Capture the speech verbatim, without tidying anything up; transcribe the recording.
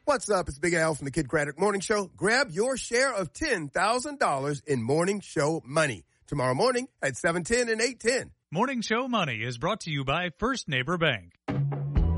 What's up? It's Big Al from the Kid Craddock Morning Show. Grab your share of ten thousand dollars in Morning Show money tomorrow morning at seven ten and eight ten. Morning Show Money is brought to you by First Neighbor Bank.